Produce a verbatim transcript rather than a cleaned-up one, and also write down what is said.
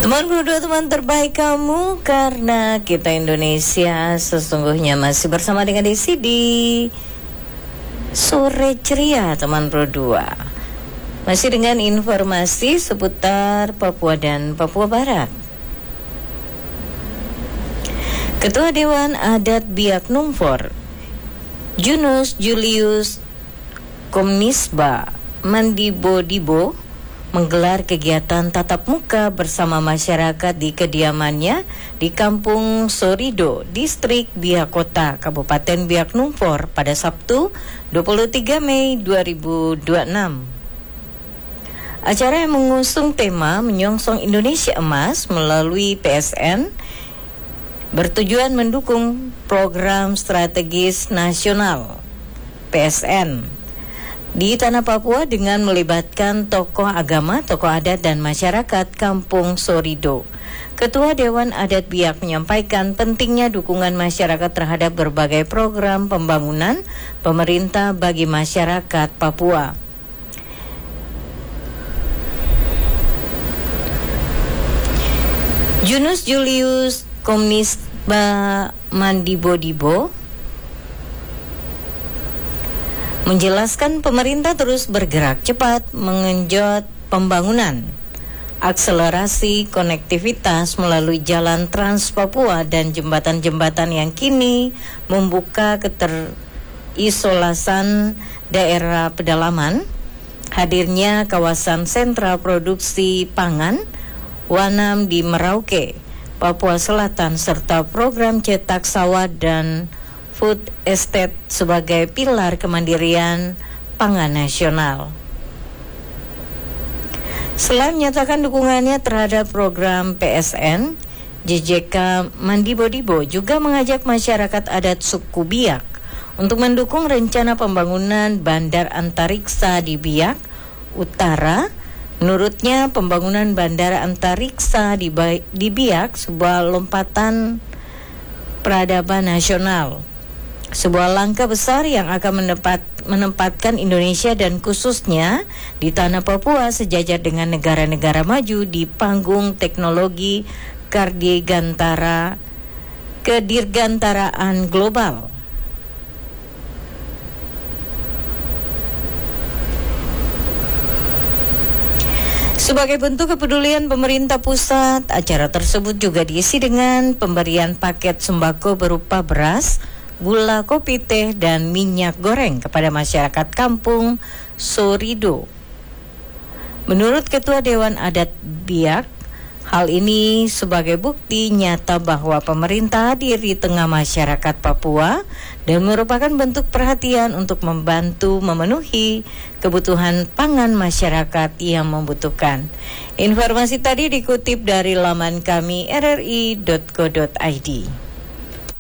Teman berdua, teman terbaik kamu, karena kita Indonesia sesungguhnya masih bersama dengan Desi di Sore Ceria, teman berdua. Masih dengan informasi seputar Papua dan Papua Barat. Ketua Dewan Adat Biak Numfor, Junus Julius Komnisba Mandibodibo, menggelar kegiatan tatap muka bersama masyarakat di kediamannya di Kampung Sorido, Distrik Biak Kota, Kabupaten Biak Numfor pada Sabtu dua puluh tiga Mei dua ribu dua puluh enam. Acara yang mengusung tema Menyongsong Indonesia Emas melalui P S N bertujuan mendukung program strategis nasional P S N di tanah Papua dengan melibatkan tokoh agama, tokoh adat dan masyarakat Kampung Sorido. Ketua Dewan Adat Biak menyampaikan pentingnya dukungan masyarakat terhadap berbagai program pembangunan pemerintah bagi masyarakat Papua. Junus Julius Komnisba Mandibodibo menjelaskan pemerintah terus bergerak cepat mengenjot pembangunan, akselerasi konektivitas melalui jalan Trans Papua dan jembatan-jembatan yang kini membuka keterisolasan daerah pedalaman, hadirnya kawasan sentra produksi pangan Wanam di Merauke, Papua Selatan, serta program cetak sawah dan food estate sebagai pilar kemandirian pangan nasional. Selain menyatakan dukungannya terhadap program P S N, J J K Mandibodibo juga mengajak masyarakat adat suku Biak untuk mendukung rencana pembangunan Bandar Antariksa di Biak Utara. Menurutnya, pembangunan Bandara Antariksa di, di Biak sebuah lompatan peradaban nasional, sebuah langkah besar yang akan menempat, menempatkan Indonesia dan khususnya di tanah Papua sejajar dengan negara-negara maju di panggung teknologi kardigantara kedirgantaraan global. Sebagai bentuk kepedulian pemerintah pusat, acara tersebut juga diisi dengan pemberian paket sembako berupa beras, gula, kopi, teh, dan minyak goreng kepada masyarakat Kampung Sorido. Menurut Ketua Dewan Adat Biak, hal ini sebagai bukti nyata bahwa pemerintah hadir di tengah masyarakat Papua dan merupakan bentuk perhatian untuk membantu memenuhi kebutuhan pangan masyarakat yang membutuhkan. Informasi tadi dikutip dari laman kami r r i dot co dot i d.